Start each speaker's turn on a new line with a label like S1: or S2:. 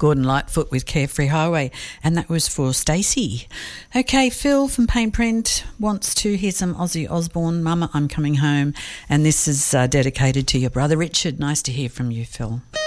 S1: Gordon Lightfoot with Carefree Highway, and that was for Stacey. Okay, Phil from Paintprint wants to hear some Ozzy Osbourne, Mama, I'm Coming Home, and this is dedicated to your brother Richard. Nice to hear from you, Phil.